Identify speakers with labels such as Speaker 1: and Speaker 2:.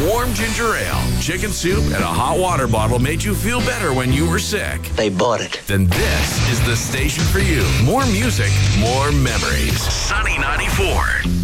Speaker 1: warm ginger ale, chicken soup, and a hot water bottle made you feel better when you were sick,
Speaker 2: They bought it.
Speaker 1: then this is the station for you. More music, more memories. Sunny 94.